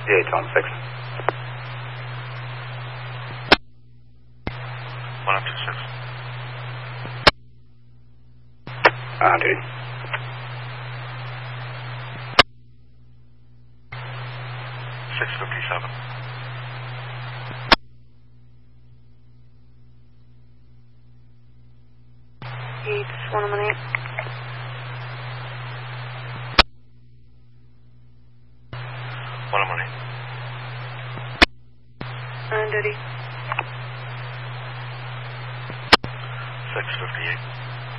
The 8 on 6. 1026. Duty. 657. 118. 118. Duty. 658.